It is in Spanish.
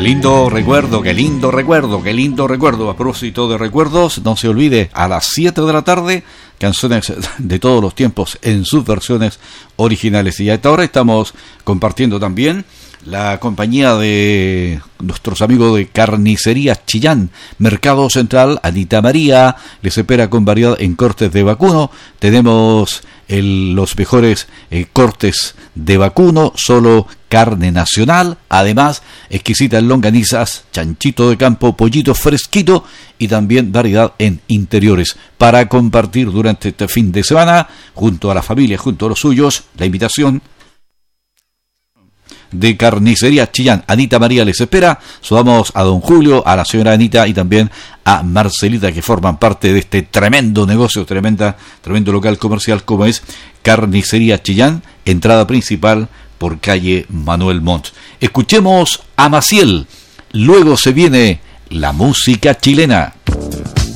lindo recuerdo, qué lindo recuerdo, qué lindo recuerdo. A propósito de recuerdos, no se olvide, a las 7 de la tarde, canciones de todos los tiempos en sus versiones originales. Y a esta hora estamos compartiendo también la compañía de nuestros amigos de Carnicería Chillán, Mercado Central. Anita María les espera con variedad en cortes de vacuno. Tenemos los mejores cortes de vacuno, solo carne nacional, además exquisitas longanizas, chanchito de campo, pollito fresquito y también variedad en interiores para compartir durante este fin de semana junto a la familia, junto a los suyos. La invitación de Carnicería Chillán, Anita María les espera. Saludamos a don Julio, a la señora Anita y también a Marcelita, que forman parte de este tremendo negocio, tremendo local comercial como es Carnicería Chillán, entrada principal por calle Manuel Montt. Escuchemos a Maciel, luego se viene la música chilena.